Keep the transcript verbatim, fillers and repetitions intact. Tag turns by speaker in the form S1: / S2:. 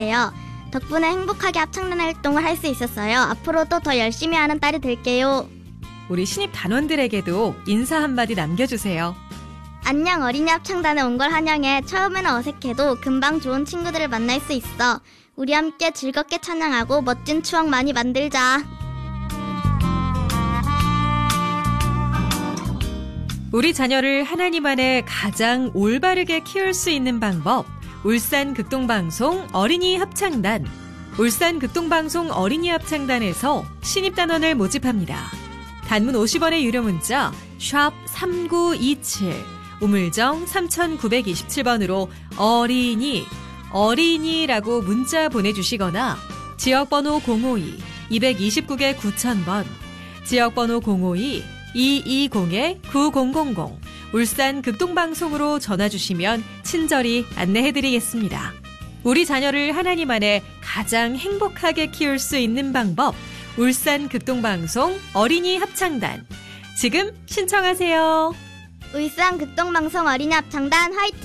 S1: 덕분에 행복하게 합창단 활동을 할 수 있었어요. 앞으로도 더 열심히 하는 딸이 될게요.
S2: 우리 신입 단원들에게도 인사 한마디 남겨주세요.
S1: 안녕, 어린이 합창단에 온 걸 환영해. 처음에는 어색해도 금방 좋은 친구들을 만날 수 있어. 우리 함께 즐겁게 찬양하고 멋진 추억 많이 만들자.
S2: 우리 자녀를 하나님 안에 가장 올바르게 키울 수 있는 방법, 울산 극동방송 어린이 합창단. 울산 극동방송 어린이 합창단에서 신입단원을 모집합니다. 단문 오십 원의 유료 문자 샵 삼구이칠, 우물정 삼구이칠 번으로 어린이, 어린이라고 문자 보내주시거나 지역번호 공오이 이이구 개 구천 번, 지역번호 공오이 이이공 구공공공, 울산 극동방송으로 전화주시면 친절히 안내해드리겠습니다. 우리 자녀를 하나님 안에 가장 행복하게 키울 수 있는 방법, 울산 극동방송 어린이 합창단. 지금 신청하세요.
S1: 울산 극동방송 어린이 합창단 화이팅!